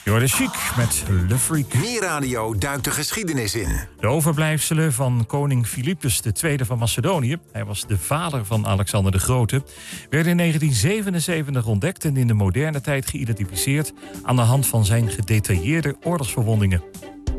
Jorde Chic met Le Freak. Meer Radio duikt de geschiedenis in. De overblijfselen van koning Philippus II van Macedonië, hij was de vader van Alexander de Grote, werden in 1977 ontdekt en in de moderne tijd geïdentificeerd aan de hand van zijn gedetailleerde oorlogsverwondingen.